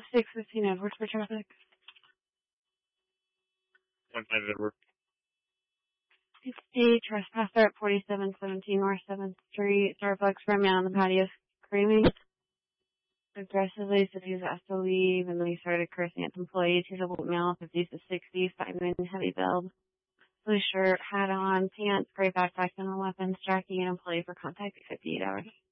615 Edwards for traffic. 15 Edwards. It's a trespasser at 4717 North 7th Street. Starbucks ran me on the patio screaming aggressively, said he was asked to leave, and then he started cursing at employees. He's a white male, 50s to 60s, 5'9", heavy build, blue shirt, hat on, pants, gray backpack, and a weapon, striking an employee for contact at 58 hours.